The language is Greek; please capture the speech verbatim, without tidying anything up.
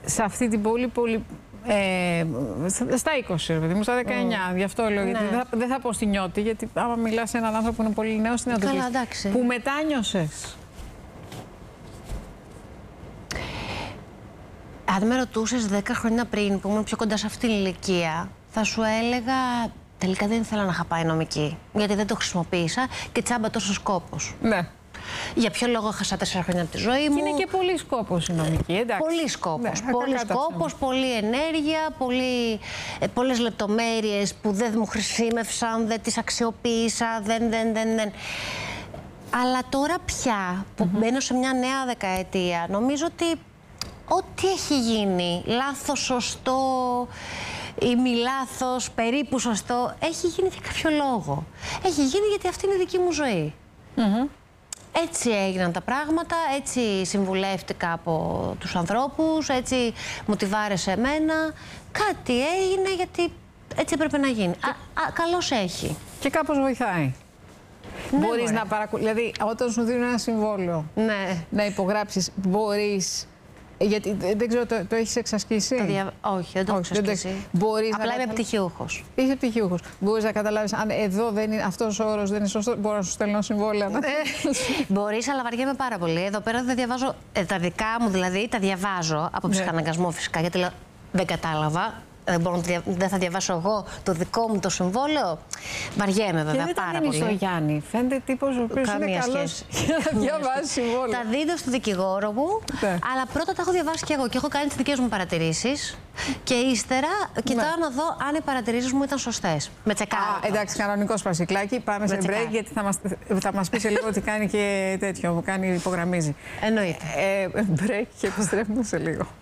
σε αυτή την πολύ, πολύ. Ε, στα είκοσι, ρε παιδί μου, στα δεκαεννιά. Mm. Γι' αυτό λέω. Ναι. Γιατί δεν θα, δεν θα πω στη νιώτη, γιατί άμα μιλάς σε έναν άνθρωπο που είναι πολύ νέος, τι να το πεις. Που μετάνιωσες. Αν με ρωτούσες δέκα χρόνια πριν, που ήμουν πιο κοντά σε αυτήν την ηλικία, θα σου έλεγα τελικά δεν ήθελα να είχα πάει νομική. Γιατί δεν το χρησιμοποίησα και τσάμπα τόσο κόπος. Ναι. Για ποιο λόγο έχασα τέσσερα χρόνια από τη ζωή μου. Και είναι και πολύ κόπος η νομική, εντάξει. Πολύ κόπος. Ναι, πολύ κόπος, πολλή ενέργεια, πολύ, ε, πολλές λεπτομέρειες που δεν μου χρησιμεύσαν, δεν τις αξιοποίησα, δεν, δεν, δεν, δεν. Αλλά τώρα πια που mm-hmm. μπαίνω σε μια νέα δεκαετία, νομίζω ότι ό,τι έχει γίνει, λάθος, σωστό ή μη λάθος, περίπου σωστό, έχει γίνει για κάποιο λόγο. Έχει γίνει γιατί αυτή είναι η δική μου ζωή. Mm-hmm. Έτσι έγιναν τα πράγματα, έτσι συμβουλεύτηκα από τους ανθρώπους, έτσι μου τη βάρεσε εμένα. Κάτι έγινε γιατί έτσι έπρεπε να γίνει. Και... Α, α, καλώς έχει. Και κάπως βοηθάει. Ναι, μπορείς μωρέ. να παρακολουθείς, δηλαδή όταν σου δίνουν ένα συμβόλαιο, ναι. να υπογράψεις, μπορείς... Γιατί δεν ξέρω, το, το έχεις εξασκήσει. Το δια... Όχι, δεν το έχω εξασκήσει. Μπορείς Απλά να είμαι πτυχιούχος. Είσαι πτυχιούχος. Μπορείς να καταλάβεις αν εδώ δεν είναι, αυτός ο όρος δεν είναι σωστό. Μπορώ να σου στέλνω συμβόλαια. Μπορείς, αλλά βαριέμαι πάρα πολύ. Εδώ πέρα δεν διαβάζω. Ε, τα δικά μου δηλαδή τα διαβάζω από ψυχαναγκασμό φυσικά. Γιατί λέω δεν κατάλαβα. Δεν, μπορώ, δεν θα διαβάσω εγώ το δικό μου το συμβόλαιο. Βαριέμαι βέβαια και πάρα δεν πολύ. Και δεν Γιάννη. Φαίνεται τύπος ο οποίος είναι καλός για να διαβάσει συμβόλαιο. Τα δίνω στο δικηγόρο μου, ναι. αλλά πρώτα τα έχω διαβάσει και εγώ και έχω κάνει τις δικές μου παρατηρήσεις. Και ύστερα κοιτάω ναι. να δω αν οι παρατηρήσεις μου ήταν σωστές. Με τσεκάρω. Α, εντάξει, κανονικό σπασικλάκι. Πάμε με σε break, γιατί θα μας, θα μας πει σε λίγο ότι κάνει και τέτοιο. Μου κάνει, υπογραμμίζει. Εννοείται. Ε, break και επιστρέφουμε σε λίγο.